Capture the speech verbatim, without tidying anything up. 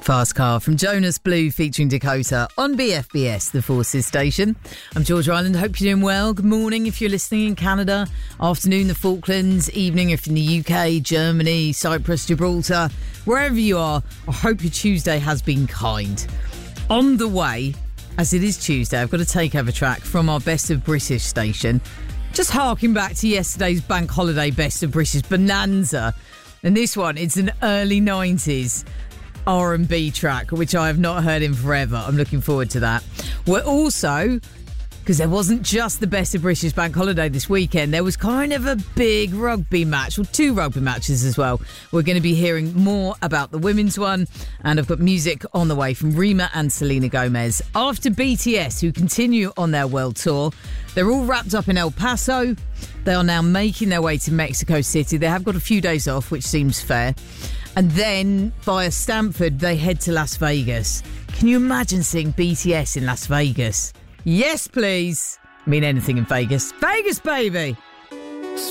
Fast Car from Jonas Blue featuring Dakota on B F B S, the Forces station. I'm Georgia Island. Hope you're doing well. Good morning if you're listening in Canada. Afternoon, the Falklands. Evening if you're in the U K, Germany, Cyprus, Gibraltar. Wherever you are, I hope your Tuesday has been kind. On the way, as it is Tuesday, I've got a takeover track from our Best of British station. Just harking back to yesterday's bank holiday Best of British Bonanza. And this one, it's an early nineties R and B track, which I have not heard in forever. I'm looking forward to that. We're also, because there wasn't just the Best of British Bank Holiday this weekend, there was kind of a big rugby match, or two rugby matches as well. We're going to be hearing more about the women's one, and I've got music on the way from Rima and Selena Gomez. After B T S, who continue on their world tour, they're all wrapped up in El Paso. They are now making their way to Mexico City. They have got a few days off, which seems fair. And then, via Stanford, they head to Las Vegas. Can you imagine seeing B T S in Las Vegas? Yes, please. I mean anything in Vegas. Vegas, baby!